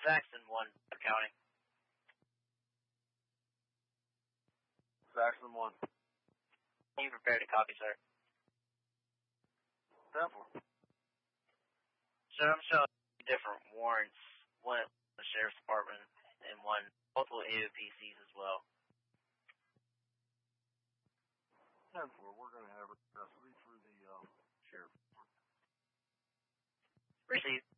Saxon 1 for county. Saxon 1. Are you prepared to copy, sir? 10-4. Sir, I'm showing different warrants, one at the Sheriff's Department and one multiple AOPCs as well. 10-4, we're going to have custody through the Sheriff's Department. Received.